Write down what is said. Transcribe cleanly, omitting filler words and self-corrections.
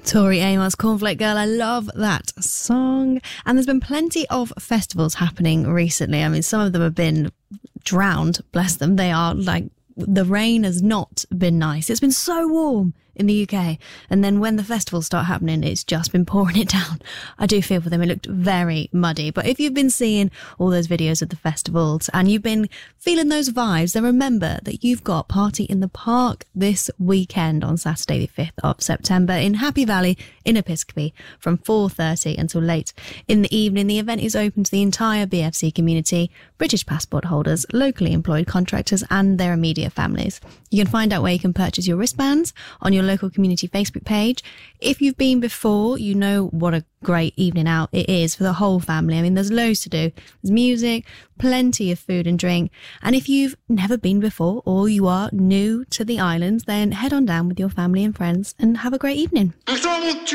Tori Amos, Cornflake Girl. I love that song. And there's been plenty of festivals happening recently. I mean, some of them have been drowned, bless them. They are like, the rain has not been nice. It's been so warm in the UK. And then when the festivals start happening, it's just been pouring it down. I do feel for them. It looked very muddy. But if you've been seeing all those videos of the festivals and you've been feeling those vibes, then remember that you've got Party in the Park this weekend on Saturday, the 5th of September in Happy Valley in Episcopi from 4:30 until late in the evening. The event is open to the entire BFC community, British passport holders, locally employed contractors and their immediate families. You can find out where you can purchase your wristbands on your local community Facebook page. If you've been before, you know what a great evening out it is for the whole family. I mean, there's loads to do. There's music, plenty of food and drink. And if you've never been before or you are new to the islands, then head on down with your family and friends and have a great evening.